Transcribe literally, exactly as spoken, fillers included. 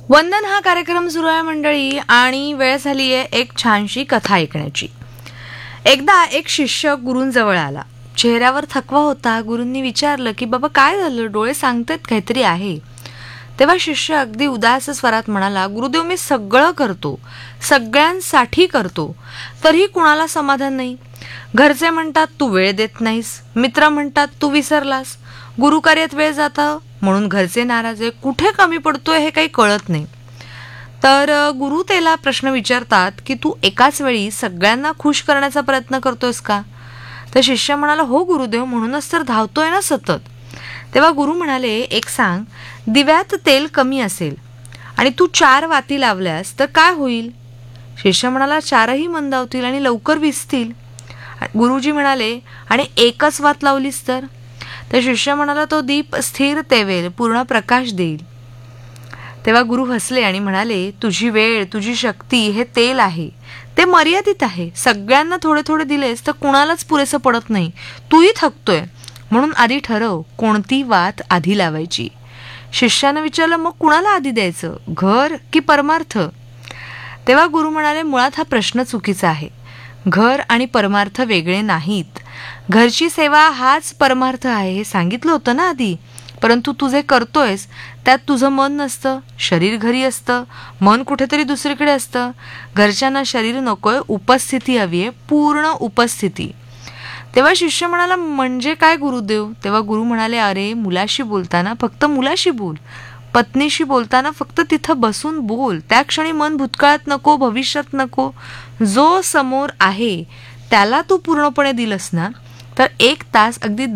वंदन हा कार्यक्रम सुरू आहे मंडळी, आणि वेळ झाली आहे एक छानशी कथा ऐकण्याची. एकदा एक शिष्य गुरूंजवळ आला. चेहऱ्यावर थकवा होता. गुरूंनी विचारलं की बाबा काय झालं, डोळे सांगतायत काहीतरी आहे. तेव्हा शिष्य अगदी उदास स्वरात म्हणाला, गुरुदेव मी सगळं करतो, सगळ्यांसाठी करतो, तरीही कुणाला समाधान नाही. घरचे म्हणतात तू वेळ देत नाहीस, मित्र म्हणतात तू विसरलास, गुरुकार्यात वेळ जाता म्हणून घरचे नाराज आहे, कुठे कमी पडतोय हे काही कळत नाही. तर गुरु त्याला प्रश्न विचारतात की तू एकाच वेळी सगळ्यांना खुश करण्याचा प्रयत्न करतोयस का? तर शिष्य म्हणाला, हो गुरुदेव, म्हणूनच तर धावतोय ना सतत. तेव्हा गुरु म्हणाले, एक सांग, दिव्यात तेल कमी असेल आणि तू चार वाती लावल्यास तर काय होईल? शिष्य म्हणाला, चारही मंदावतील आणि लवकर विझतील. गुरुजी म्हणाले, आणि एकच वात लावलीस तर? तर शिष्य म्हणाला, तो दीप स्थिर तेवेल, पूर्ण प्रकाश देईल. तेव्हा गुरु हसले आणि म्हणाले, तुझी वेळ, तुझी शक्ती हे तेल आहे, ते मर्यादित आहे. सगळ्यांना थोडे थोडे दिलेस तर कुणालाच पुरेसं पडत नाही, तूही थकतोय. म्हणून आधी ठरव कोणती वात आधी लावायची. शिष्यानं विचारलं, मग कुणाला आधी द्यायचं, घर की परमार्थ? तेव्हा गुरु म्हणाले, मुळात हा प्रश्न चुकीचा आहे. घर आणि परमार्थ वेगळे नाहीत. घरची सेवा हाच परमार्थ आहे हे सांगितलं होतं ना आधी. परंतु तू जे करतोयस त्यात तुझं मन नसतं, शरीर घरी असतं, मन कुठेतरी दुसरीकडे असतं. घरच्यांना शरीर नकोय, उपस्थिती हवी आहे, पूर्ण उपस्थिती. तेव्हा शिष्य म्हणाला, म्हणजे काय गुरुदेव? तेव्हा गुरु म्हणाले, अरे मुलाशी बोलताना फक्त मुलाशी बोल, पत्नीशी बोलताना फक्त तिथं बसून बोल. त्या क्षणी मन भूतकाळात नको, भविष्यात नको. जो समोर आहे त्याला तू पूर्णपणे दिलंस ना तर एक तास अगदी